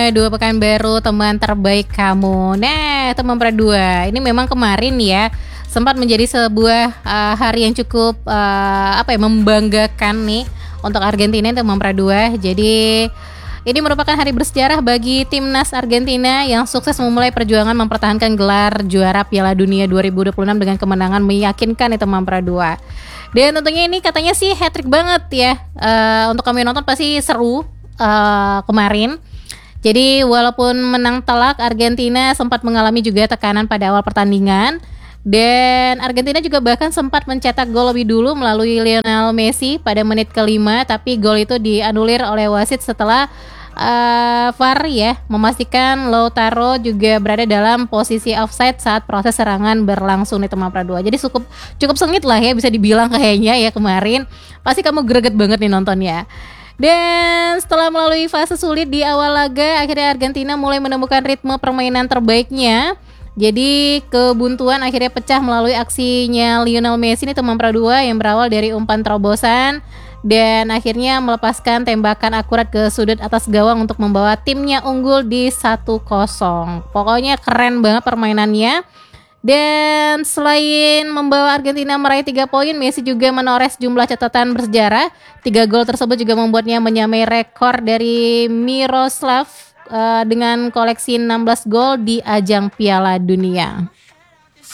Dua pekan baru teman terbaik kamu. Nah, teman perdua, ini memang kemarin ya sempat menjadi sebuah hari yang cukup membanggakan nih untuk Argentina teman perdua. Jadi ini merupakan hari bersejarah bagi timnas Argentina yang sukses memulai perjuangan mempertahankan gelar juara Piala Dunia 2026 dengan kemenangan meyakinkan nih teman perdua. Dan tentunya ini katanya sih hat-trick banget ya. Untuk kami nonton pasti seru kemarin. Jadi walaupun menang telak, Argentina sempat mengalami juga tekanan pada awal pertandingan. Dan Argentina juga bahkan sempat mencetak gol lebih dulu melalui Lionel Messi pada menit ke-5. Tapi gol itu dianulir oleh wasit setelah VAR ya memastikan Lautaro juga berada dalam posisi offside saat proses serangan berlangsung di teman perdua. Jadi cukup sengit lah ya bisa dibilang kayaknya ya kemarin. Pasti kamu greget banget nih nontonnya. Dan setelah melalui fase sulit di awal laga, akhirnya Argentina mulai menemukan ritme permainan terbaiknya. Jadi kebuntuan akhirnya pecah melalui aksinya Lionel Messi nih teman perdua yang berawal dari umpan terobosan dan akhirnya melepaskan tembakan akurat ke sudut atas gawang untuk membawa timnya unggul di 1-0. Pokoknya keren banget permainannya. Dan selain membawa Argentina meraih 3 poin, Messi juga menoreh jumlah catatan bersejarah. 3 gol tersebut juga membuatnya menyamai rekor dari Miroslav dengan koleksi 16 gol di ajang Piala Dunia.